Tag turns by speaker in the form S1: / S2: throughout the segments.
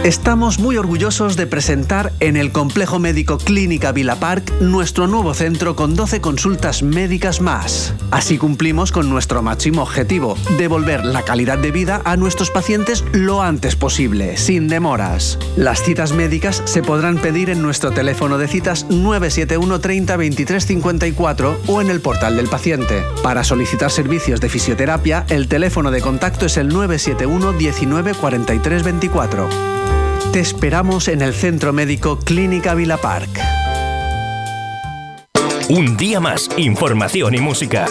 S1: Estamos muy orgullosos de presentar en el Complejo Médico Clínica Vila Park nuestro nuevo centro con 12 consultas médicas más. Así cumplimos con nuestro máximo objetivo, devolver la calidad de vida a nuestros pacientes lo antes posible, sin demoras. Las citas médicas se podrán pedir en nuestro teléfono de citas 971 30 23 54 o en el portal del paciente. Para solicitar servicios de fisioterapia, el teléfono de contacto es el 971 19 43 24. Te esperamos en el Centro Médico Clínica Vila Park.
S2: Un día más, información y música.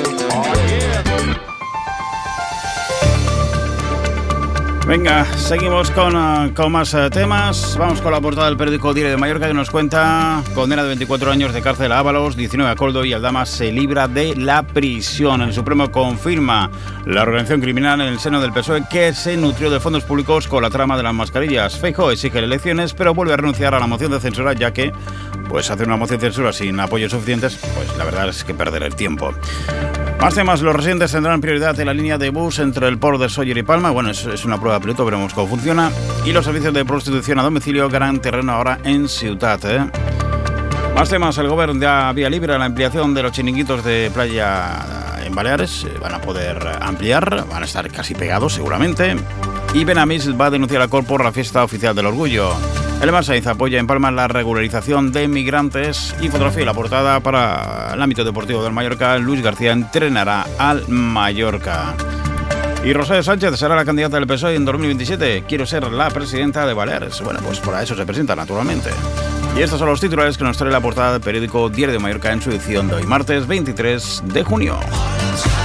S3: Venga, seguimos con más temas. Vamos con la portada del periódico Diario de Mallorca, que nos cuenta: condena de 24 años de cárcel a Ábalos, 19 a Coldo, y Aldama se libra de la prisión. El Supremo confirma la organización criminal en el seno del PSOE que se nutrió de fondos públicos con la trama de las mascarillas. Feijóo exige elecciones, pero vuelve a renunciar a la moción de censura, ya que hacer una moción de censura sin apoyos suficientes, la verdad es que perder el tiempo. Más temas: los residentes tendrán prioridad en la línea de bus entre el Port de Sóller y Palma. Bueno, es una prueba piloto, veremos cómo funciona. Y los servicios de prostitución a domicilio ganan terreno ahora en Ciutat. Más temas: el gobierno da vía libre a la ampliación de los chiringuitos de playa en Baleares. Van a poder ampliar, van a estar casi pegados seguramente. Y Benamis va a denunciar a Cor por la fiesta oficial del orgullo. El Marsaiz apoya en Palma la regularización de migrantes. Y fotografía y la portada para el ámbito deportivo del Mallorca: Luis García entrenará al Mallorca. Y Rosario Sánchez será la candidata del PSOE en 2027. Quiero ser la presidenta de Baleares. Bueno, pues por eso se presenta, naturalmente. Y estos son los titulares que nos trae la portada del periódico Diario de Mallorca en su edición de hoy, martes 23 de junio.